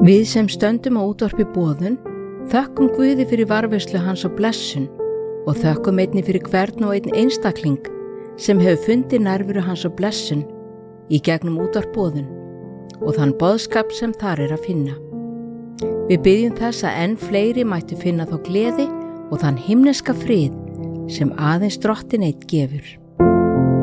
Við sem stöndum á útvarpi boðun þökkum Guði fyrir varðveislu hans og blessun og þökkum einnig fyrir hvern og einn einstakling sem hefur fundið nærveru hans og blessun í gegnum útvarp boðun og þann boðskap sem þar að finna. Við biðjum þess að enn fleiri mættu finna þá gleði og þann himneska frið sem aðeins Drottinn einn gefur.